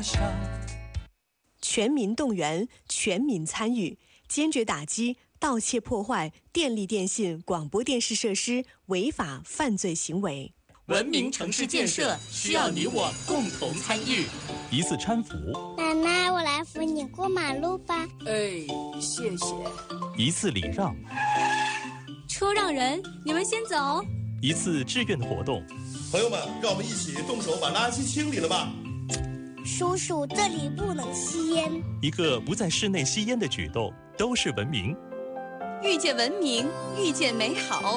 想。 全民动员，全民参与，坚决打击盗窃破坏电力、电信、广播电视设施违法犯罪行为。 文明城市建设需要你我共同参与。 一次搀扶， 奶奶，我来扶你过马路吧。 哎，谢谢。 一次礼让， 车让人，你们先走。 一次志愿的活动， 朋友们，让我们一起动手把垃圾清理了吧。 叔叔，这里不能吸烟。 一个不在室内吸烟的举动，都是文明。 遇见文明，遇见美好。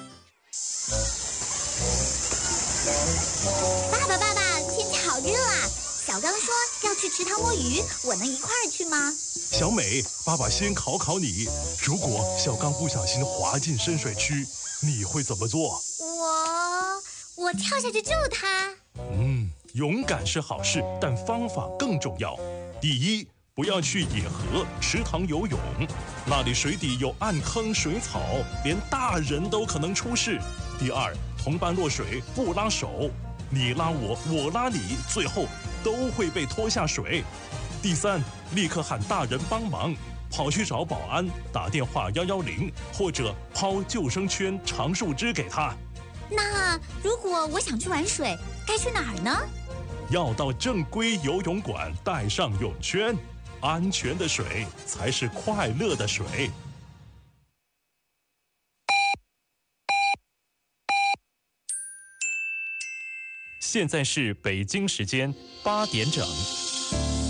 爸爸，天气好热啊！小刚说要去池塘摸鱼，我能一块儿去吗？ 小美，爸爸先考考你，如果小刚不小心滑进深水区，你会怎么做？ 我跳下去救他。 勇敢是好事，但方法更重要。第一，不要去野河、池塘游泳，那里水底有暗坑、水草，连大人都可能出事。第二，同伴落水不拉手，你拉我，我拉你，最后都会被拖下水。第三，立刻喊大人帮忙，跑去找保安，打电话110，或者抛救生圈、长树枝给他。 那如果我想去玩水，该去哪儿呢？ 要到正规游泳馆，带上泳圈，安全的水才是快乐的水。 现在是北京时间8点整。